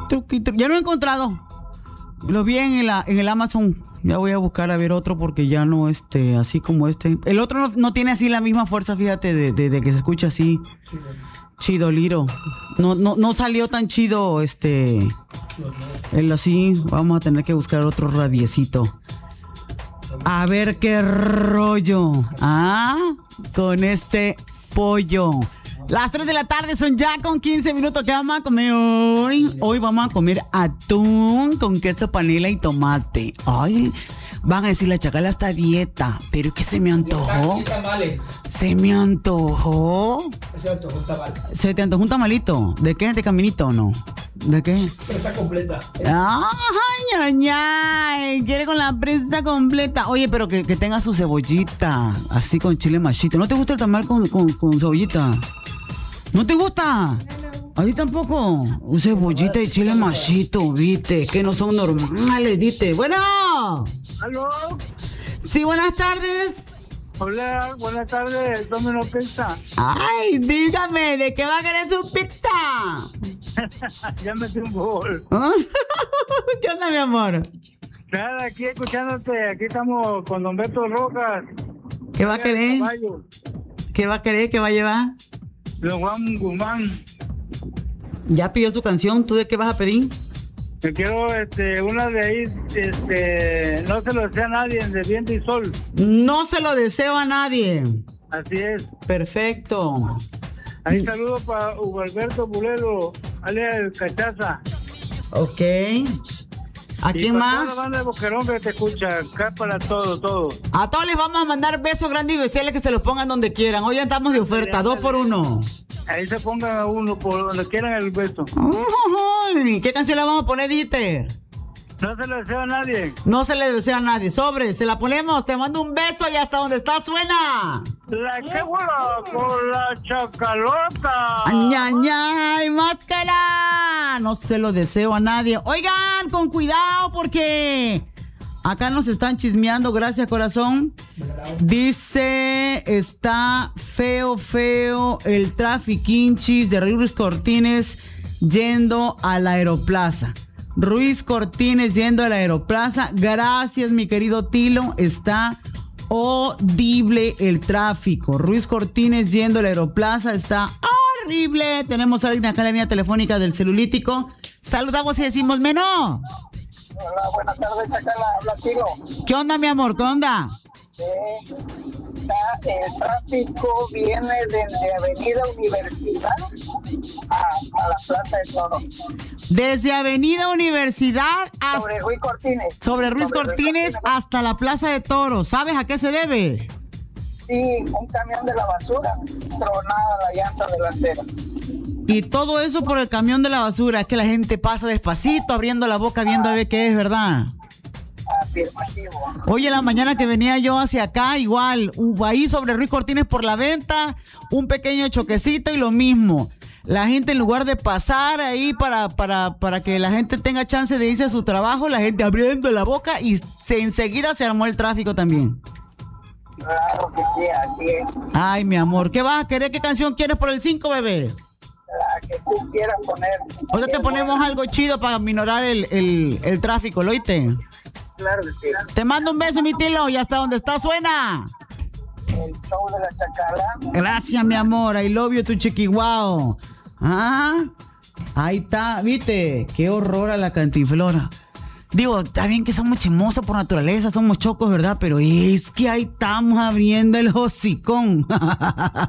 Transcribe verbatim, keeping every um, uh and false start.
truqui, truqui. Ya lo he encontrado. Lo vi en el, en el Amazon. Ya voy a buscar a ver otro porque ya no, este, así como este. El otro no, no tiene así la misma fuerza, fíjate, de, de, de que se escucha así. Chido, Liro. No, no, no salió tan chido, este. El así. Vamos a tener que buscar otro radiecito. A ver qué rollo. Ah, con este pollo. Las tres de la tarde son ya con quince minutos. ¿Qué vamos a comer hoy? Hoy vamos a comer atún con queso panela y tomate. Ay, van a decir la Chacala está a dieta. Pero ¿qué se me antojó? Se me antojó. Se antojó un tamal. ¿Se te antojó un tamalito? ¿De qué? ¿De caminito o no? ¿De qué? Presa completa. Ay, ay, ay. Quiere con la presa completa. Oye, pero que, que tenga su cebollita. Así con chile machito. ¿No te gusta el tamal con, con, con cebollita? ¿No te gusta? A mí tampoco. Un cebollita y chile machito, viste. Que no son normales, viste. Bueno. ¿Aló? Sí, buenas tardes. Hola, buenas tardes. Domino Pizza. Ay, dígame, ¿de qué va a querer su pizza? Ya metí un gol. ¿Qué onda, mi amor? Nada, aquí escuchándote. Aquí estamos con Don Beto Rojas. ¿Qué va a querer? ¿Qué va a querer? ¿Qué va a llevar? Don Juan Guzmán. ¿Ya pidió su canción? ¿Tú de qué vas a pedir? Yo quiero este, una de ahí, este, no se lo desea a nadie, de viento y sol. No se lo deseo a nadie. Así es. Perfecto. Ahí saludo para Hugo Alberto Bulero, alias el Cachaza. Ok. ¿A y quién para más? toda la banda de Boquerón que te escucha, acá para todo, todo. A todos les vamos a mandar besos grandes y bestiales que se los pongan donde quieran. Hoy ya estamos de oferta, dos por uno. Ahí se pongan a uno por donde quieran el beso. Uy, ¿qué canción le vamos a poner, dijiste? No se le desea a nadie. No se le desea a nadie. Sobre, se la ponemos. Te mando un beso y hasta donde está suena. La que vuela con la chacalota. ¡Añañay, máscara! No se lo deseo a nadie. Oigan, con cuidado porque acá nos están chismeando. Gracias, corazón. Dice, está feo, feo el trafiquinchis de Ruiz Cortines yendo a la Aeroplaza. Ruiz Cortines yendo a la Aeroplaza. Gracias, mi querido Tilo. Está horrible el tráfico. Ruiz Cortines yendo a la Aeroplaza. Está horrible. Tenemos a alguien acá en la línea telefónica del celulítico. Saludamos y decimos, Menó. Hola, buenas tardes, Chacala. Habla Tilo. ¿Qué onda, mi amor? ¿Qué onda? Eh, está, el tráfico viene desde Avenida Universidad a, a la Plaza de Toro. Desde Avenida Universidad hasta... Sobre Ruiz Cortines. Sobre Ruiz Sobre Cortines Ruiz hasta la Plaza de Toros. ¿Sabes a qué se debe? Sí, un camión de la basura, tronada la llanta delantera. Y todo eso por el camión de la basura. Es que la gente pasa despacito, abriendo la boca, viendo a ver qué es, ¿verdad? Afirmativo. Hoy en la mañana que venía yo hacia acá, igual, uh, ahí sobre Ruiz Cortines por la venta, un pequeño choquecito y lo mismo. La gente, en lugar de pasar ahí para, para, para que la gente tenga chance de irse a su trabajo, la gente abriendo la boca y se, enseguida se armó el tráfico también. Claro que sí, así es. Ay, mi amor, ¿qué vas a querer? ¿Qué canción quieres por el cinco, bebé? La que tú quieras poner. Ahorita te ponemos algo chido para minorar el, el, el tráfico, ¿lo oíste? Claro que sí. Te mando un beso, mi Tilo, y hasta donde está suena. El show de la Chacala. Gracias, mi amor. I love you, tu chiquihuao. Ah, ahí está, ¿viste? Qué horror a la cantinflora. Digo, está bien que somos chismosos por naturaleza, somos chocos, ¿verdad? Pero es que ahí estamos abriendo el hocicón.